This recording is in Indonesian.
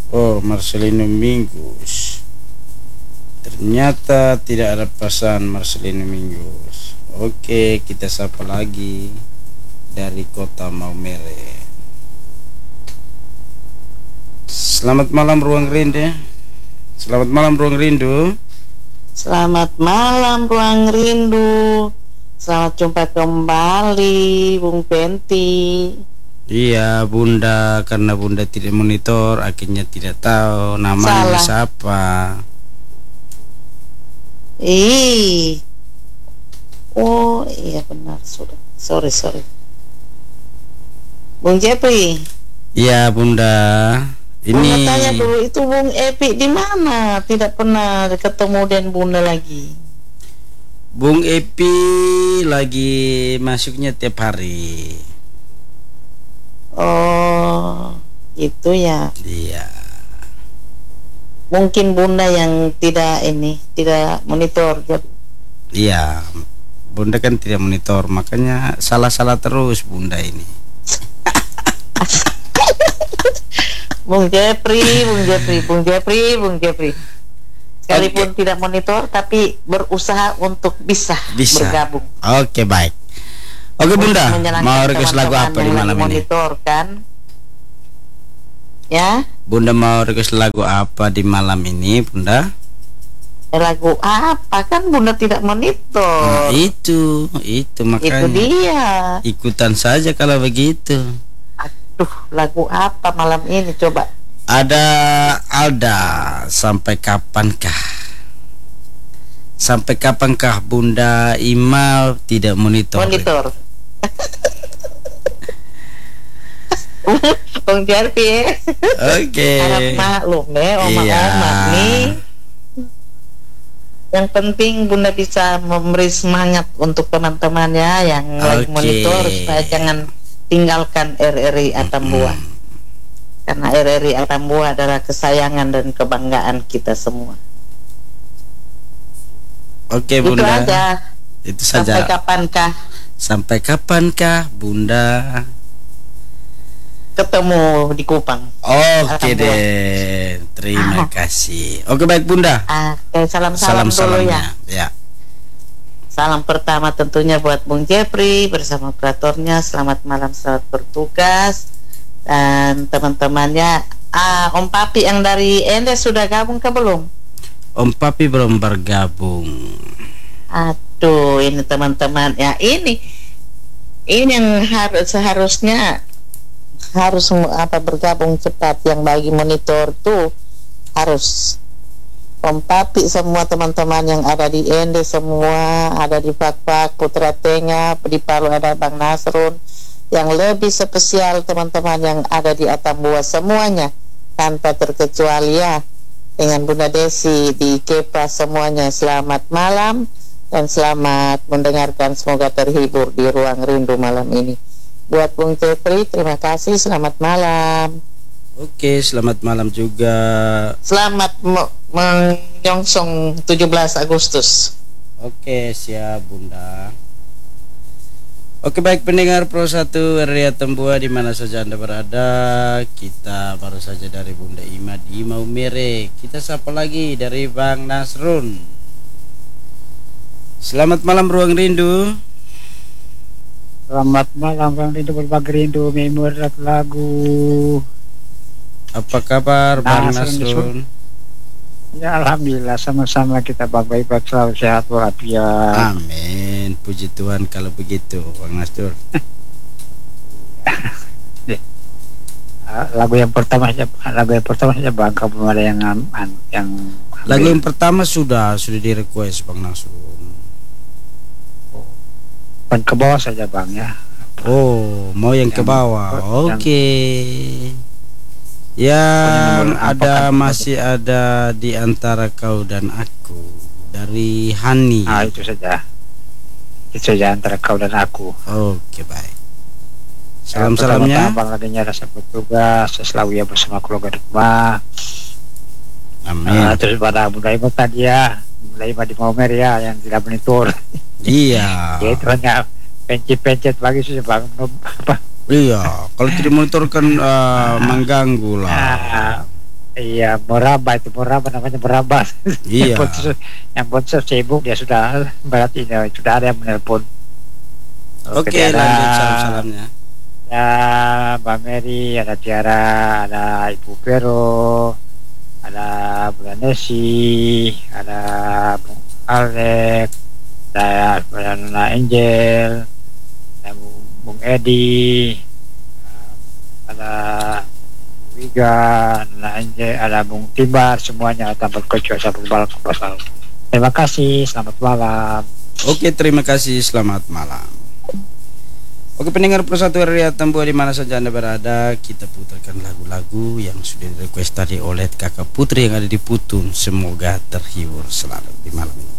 Oh, Marcelino Minggus. Ternyata tidak ada pesan Marcelino Minggus. Oke, kita sapa lagi dari kota Maumere. Selamat malam Ruang Rindu. Selamat malam Ruang Rindu. Selamat malam Ruang Rindu. Selamat jumpa kembali Bung Penti. Iya Bunda, karena Bunda tidak monitor akhirnya tidak tahu namanya siapa. Oh iya benar, sudah. Sorry. Bung Jepri. Iya Bunda. Ini Bunda tanya dulu, itu Bung Epi di mana? Tidak pernah ketemu dengan Bunda lagi. Bung Epi lagi masuknya tiap hari. Oh, itu ya. Iya. Mungkin Bunda yang tidak monitor. Iya. Bunda kan tidak monitor, makanya salah-salah terus Bunda ini. Bung Jepri. Sekalipun tidak monitor, tapi berusaha untuk bisa. Bergabung. Oke, baik. Oke Bunda, mau request lagu apa di malam ini? Monitor kan? Ya? Bunda mau request lagu apa di malam ini, Bunda? Lagu apa? Kan Bunda tidak monitor. Nah, itu makanya. Itu dia. Ikutan saja kalau begitu. Aduh, lagu apa malam ini coba? Ada Alda, sampai kapankah? Sampai kapankah Bunda Imal tidak monitor? Bung Jarpi. Oke. Harap maklum oma-oma nih. Yang penting Bunda bisa memberi semangat untuk teman-temannya yang lagi monitor supaya jangan tinggalkan RRI Atambua. Karena RRI Atambua adalah kesayangan dan kebanggaan kita semua. Oke Bunda. Itu aja. Itu saja. Sampai kapankah Bunda ketemu di Kupang? Oke deh. Terima kasih. Oke baik Bunda. Salam dulu ya. Salam pertama tentunya buat Bung Jepri bersama operatornya. Selamat malam, selamat bertugas. Dan teman-temannya. Om Papi yang dari Ende sudah gabung ke belum? Om Papi belum bergabung. Aduh, ini teman-teman ya, ini yang seharusnya harus bergabung cepat. Yang bagi monitor tuh harus Om Papi, semua teman-teman yang ada di Ende, semua ada di Pak Putra Tengah, di Palu ada Bang Nasrun, yang lebih spesial teman-teman yang ada di Atambua semuanya tanpa terkecuali ya, dengan Bunda Desi di Kepa semuanya. Selamat malam dan selamat mendengarkan, semoga terhibur di Ruang Rindu malam ini. Buat Bung Jepri, terima kasih, selamat malam. Oke, selamat malam juga. Selamat menyongsong 17 Agustus. Oke, siap Bunda. Oke baik pendengar Pro 1 RRI Atambua di mana saja Anda berada. Kita baru saja dari Bunda Ima di Maumere. Kita sapa lagi dari Bang Nasrun. Selamat malam Ruang Rindu. Selamat malam Ruang Rindu, berbagi rindu, memori lagu. Apa kabar Bang Nasrun? Ya alhamdulillah, sama-sama kita baik-baik, selalu sehat walafiat. Amin, puji Tuhan kalau begitu Bang Nasrun. Lagu yang pertama saja Bang, belum ada yang lagu yang pertama sudah di request Bang Nasrun. Pan ke bawah saja Bang ya. Oh, mau yang ke bawah. Oke. Yang ada masih ada di antara kau dan aku dari Hani. Itu saja. Itu saja, antara kau dan aku. Oke baik. Salam-salamnya. Bang lagi rasa bertugas selalu ya bersama keluarga di rumah. Amin. Terus pada Bunda Ibu tadi ya, Bunda Ibu di Maumere ya yang tidak monitor. Iya. Ya itu hanya pencet lagi sih Bang. Iya, kalau tidak monitor kan mengganggu lah. Iya, Moraba namanya Moraba. Iya. Yang ponsel sibuk dia sudah berarti ini sudah ada yang menelpon. Oke, Tiara, lanjut salam-salamnya. ya Mbak Mary, ada Tiara, ada Ibu Vero, ada Bu Nesi, ada Bung Alex, ada Nona Angel, ada Bung Edi, ada Wiga, Nona Angel, ada Bung Tibar, semuanya tanpa kecuali satu balap pasal. Terima kasih, selamat malam. Oke, terima kasih, selamat malam. Oke, pendengar Persatu RRI Atambua di mana saja Anda berada, kita putarkan lagu-lagu yang sudah di request tadi oleh kakak Putri yang ada di Putun. Semoga terhibur selalu di malam ini.